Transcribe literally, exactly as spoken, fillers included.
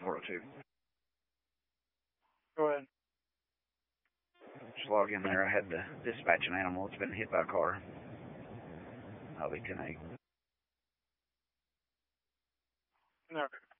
four oh two. Go ahead. Just log in there. I had to dispatch an animal that's been hit by a car. I'll be ten eight. Okay.